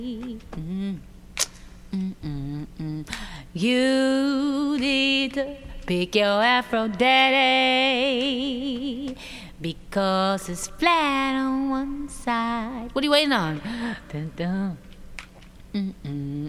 Mm, mm, mm, mm. You need to pick your afro daddy because it's flat on one side. What are you waiting on? Dun, dun. Mm, mm,